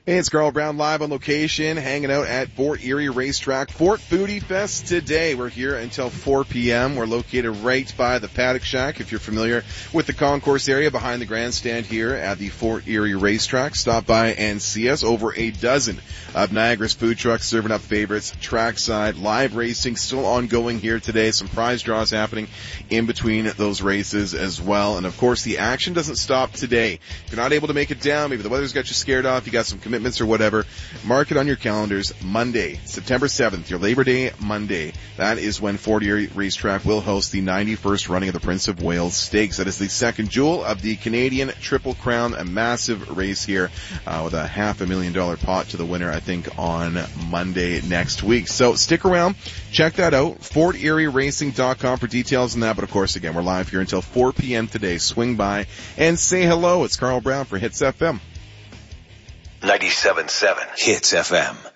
Hey, it's Carl Brown live on location, hanging out at Fort Erie Racetrack. Fort Foodie Fest today. We're here until 4 p.m. We're located right by the Paddock Shack. If you're familiar with the concourse area behind the grandstand here at the Fort Erie Racetrack, stop by and see us. Over a dozen of Niagara's food trucks serving up favorites, trackside, live racing still ongoing here today. Some prize draws happening in between those races as well. And of course, the action doesn't stop today. If you're not able to make it down, maybe the weather's got you scared off, you got some commitments or whatever, mark it on your calendars. Monday, September 7th, your Labor Day Monday. That is when Fort Erie Racetrack will host the 91st running of the Prince of Wales Stakes. That is the second jewel of the Canadian Triple Crown, a massive race here with a $500,000 pot to the winner, I think, on Monday next week. So stick around, check that out, FortErieRacing.com for details on that. But of course, again, we're live here until 4 p.m. today. Swing by and say hello. It's Carl Brown for Hits FM. 97.7 Hits FM.